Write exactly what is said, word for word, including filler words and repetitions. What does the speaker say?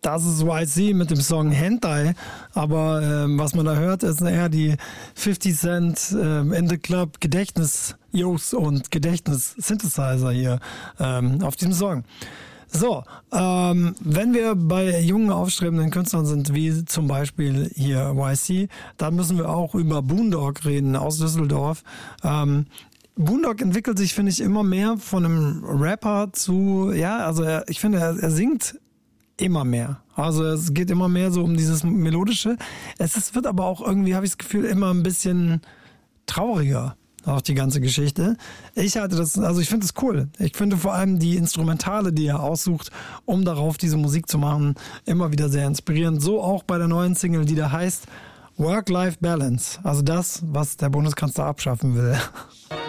Das ist Y C mit dem Song Hentai, aber ähm, was man da hört, ist eher die fifty Cent ähm, in the Club Gedächtnis-Jungs und Gedächtnis-Synthesizer hier ähm, auf diesem Song. So, ähm, wenn wir bei jungen, aufstrebenden Künstlern sind, wie zum Beispiel hier Y C, dann müssen wir auch über Boondog reden aus Düsseldorf. Ähm, Boondog entwickelt sich, finde ich, immer mehr von einem Rapper zu, ja, also er, ich finde, er, er singt immer mehr. Also es geht immer mehr so um dieses Melodische. Es ist, wird aber auch irgendwie, habe ich das Gefühl, immer ein bisschen trauriger, auch die ganze Geschichte. Ich halte das, also ich finde es cool. Ich finde vor allem die Instrumentale, die er aussucht, um darauf diese Musik zu machen, immer wieder sehr inspirierend. So auch bei der neuen Single, die da heißt Work-Life-Balance. Also das, was der Bundeskanzler abschaffen will.